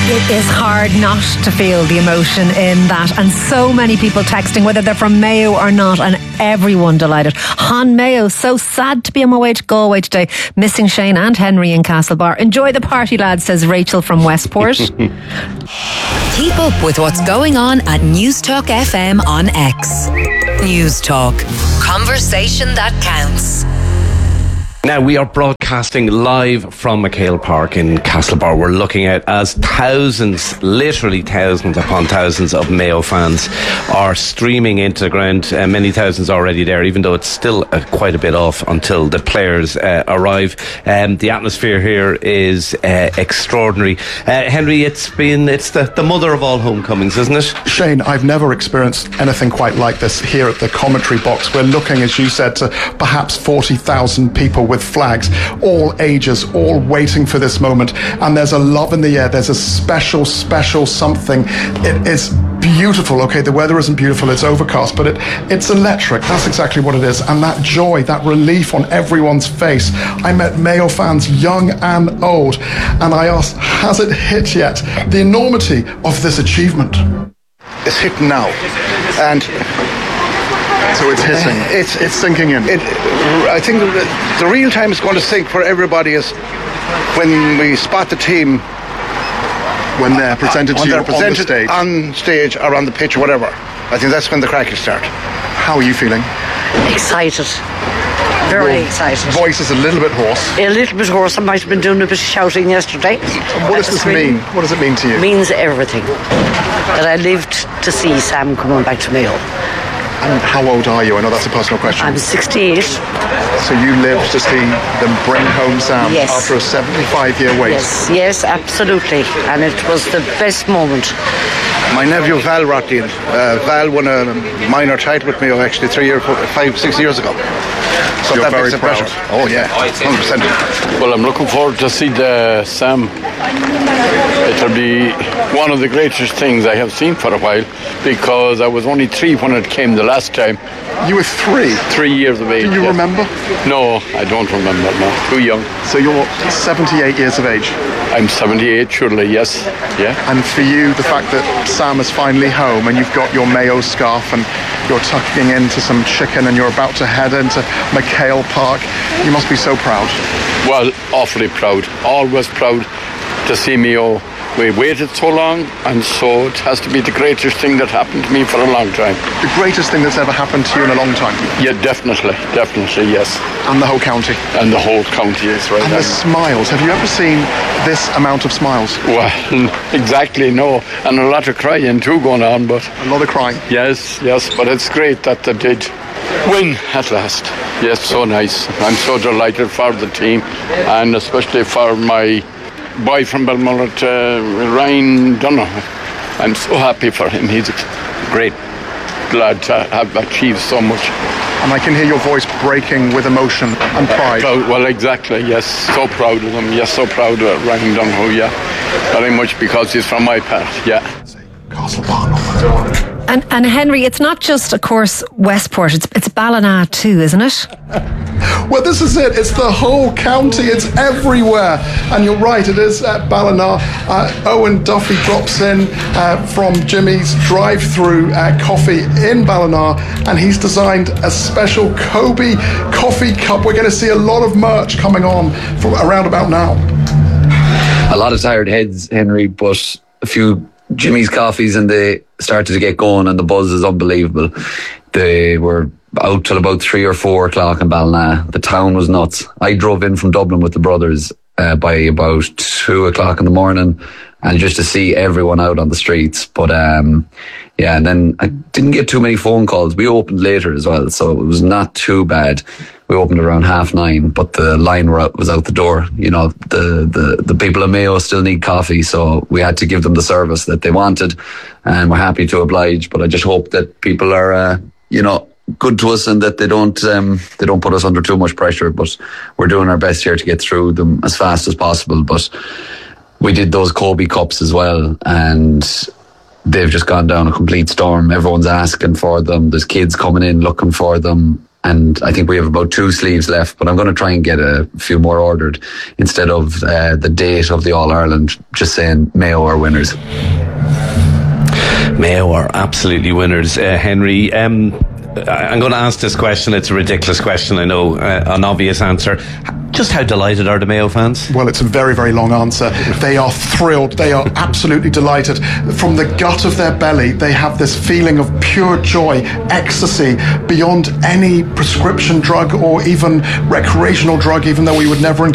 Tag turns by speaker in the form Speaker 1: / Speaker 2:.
Speaker 1: It is hard not to feel the emotion in that, and so many people texting whether they're from Mayo or not, and everyone delighted. Han Mayo, so sad to be on my way to Galway today, missing Shane and Henry in Castlebar. Enjoy the party, lads, says Rachel from Westport.
Speaker 2: Keep up with what's going on at News Talk FM on X. News Talk, conversation that counts.
Speaker 3: Now, we are broadcasting live from McHale Park in Castlebar. We're looking at as thousands, literally thousands upon thousands of Mayo fans are streaming into the ground. Many thousands already there, even though it's still quite a bit off until the players arrive. The atmosphere here is extraordinary. Henry, it's the mother of all homecomings, isn't it?
Speaker 4: Shane, I've never experienced anything quite like this here at the commentary box. We're looking, as you said, to perhaps 40,000 people with flags, all ages, all waiting for this moment, and there's a love in the air. There's a special something. It is beautiful. Okay, the weather isn't beautiful, it's overcast, but it's electric. That's exactly what it is. And that joy, that relief on everyone's face. I met Mayo fans, young and old, and I asked, has it hit yet? The enormity of this achievement.
Speaker 5: It's hitting now, and
Speaker 4: so it's hitting. It's sinking in.
Speaker 5: I think the real time it's going to sink for everybody is when we spot the team.
Speaker 4: When they're presented to you
Speaker 5: on stage or on the pitch or whatever. I think that's when the crack will start.
Speaker 4: How are you feeling?
Speaker 6: Excited. Very excited.
Speaker 4: Voice is a little bit hoarse.
Speaker 6: A little bit hoarse. I might have been doing a bit of shouting yesterday.
Speaker 4: What does this mean? What does it mean to you?
Speaker 6: It means everything. That I lived to see Sam coming back to Mayo.
Speaker 4: And how old are you? I know that's a personal question.
Speaker 6: I'm 68.
Speaker 4: So you lived to see them bring home Sam after a 75-year wait?
Speaker 6: Yes, absolutely. And it was the best moment.
Speaker 5: My nephew Val Rotlin. Val won a minor title with me actually 6 years ago. So
Speaker 4: you're
Speaker 5: that
Speaker 4: very
Speaker 5: makes it
Speaker 4: proud.
Speaker 5: Pressure. Oh yeah, 100%.
Speaker 7: Well, I'm looking forward to see the Sam. It'll be one of the greatest things I have seen for a while, because I was only 3 when it came the last time.
Speaker 4: You were 3?
Speaker 7: 3 years of age.
Speaker 4: Do you remember?
Speaker 7: No, I don't remember. No, too young.
Speaker 4: So you're 78 years of age?
Speaker 7: I'm 78, surely, yes. Yeah.
Speaker 4: And for you, the fact that Sam is finally home and you've got your Mayo scarf and you're tucking into some chicken and you're about to head into McHale Park, you must be so proud.
Speaker 7: Well, awfully proud. Always proud to see Mayo. We waited so long, and so it has to be the greatest thing that happened to me for a long time.
Speaker 4: The greatest thing that's ever happened to you in a long time?
Speaker 7: Yeah, definitely, yes.
Speaker 4: And the whole county?
Speaker 7: And the whole county is right.
Speaker 4: And the smiles. Have you ever seen this amount of smiles?
Speaker 7: Well, exactly, no. And a lot of crying too going on, but...
Speaker 4: A lot of crying?
Speaker 7: Yes, but it's great that they did win at last. Yes, so nice. I'm so delighted for the team, and especially for my boy from Belmullet, Ryan Dunner. I'm so happy for him. He's a great lad to have achieved so much.
Speaker 4: And I can hear your voice breaking with emotion and pride.
Speaker 7: Well, exactly, yes. So proud of him. Yes, so proud of Ryan Dunner, yeah. Very much because he's from my part, yeah.
Speaker 4: Castlebar.
Speaker 1: And Henry, it's not just, of course, Westport, it's Ballina too, isn't it?
Speaker 4: Well, this is it. It's the whole county. It's everywhere. And you're right, it is at Ballina. Owen Duffy drops in from Jimmy's drive-through coffee in Ballina, and he's designed a special Kobe coffee cup. We're going to see a lot of merch coming on from around about now.
Speaker 8: A lot of tired heads, Henry, but a few Jimmy's coffees and they started to get going, and the buzz is unbelievable. They were out till about 3 or 4 o'clock in Ballina. The town was nuts. I drove in from Dublin with the brothers by about 2 o'clock in the morning, and just to see everyone out on the streets. But yeah, and then I didn't get too many phone calls. We opened later as well, so it was not too bad. We opened around 9:30, but the line was out the door. You know, the people of Mayo still need coffee, so we had to give them the service that they wanted, and we're happy to oblige. But I just hope that people are, good to us, and that they don't put us under too much pressure. But we're doing our best here to get through them as fast as possible. But we did those Kobe cups as well, and they've just gone down a complete storm. Everyone's asking for them. There's kids coming in looking for them. and I think we have about 2 sleeves left, but I'm going to try and get a few more ordered instead of the date of the All-Ireland, just saying Mayo are winners.
Speaker 3: Mayo are absolutely winners. Henry, I'm going to ask this question. It's a ridiculous question, I know, an obvious answer. Just how delighted are the Mayo fans?
Speaker 4: Well, it's a very, very long answer. They are thrilled. They are absolutely delighted. From the gut of their belly, they have this feeling of pure joy, ecstasy, beyond any prescription drug or even recreational drug, even though we would never